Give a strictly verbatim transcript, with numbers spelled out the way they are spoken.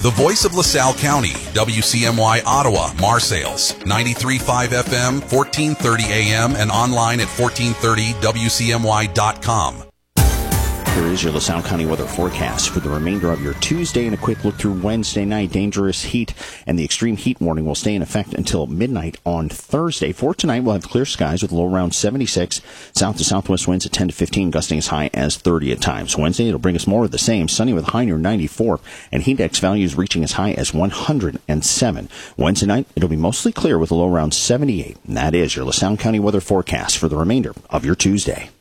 The voice of LaSalle County, W C M Y Ottawa, Marseilles, ninety-three point five F M, fourteen thirty A M, and online at fourteen thirty W C M Y dot com. Here is your LaSalle County weather forecast for the remainder of your Tuesday, and a quick look through Wednesday night. Dangerous heat and the extreme heat warning will stay in effect until midnight on Thursday. For tonight, we'll have clear skies with a low around seventy-six. South to southwest winds at ten to fifteen, gusting as high as thirty at times. Wednesday, it'll bring us more of the same. Sunny with a high near ninety-four, and heat index values reaching as high as one hundred seven. Wednesday night, it'll be mostly clear with a low around seventy-eight. And that is your LaSalle County weather forecast for the remainder of your Tuesday.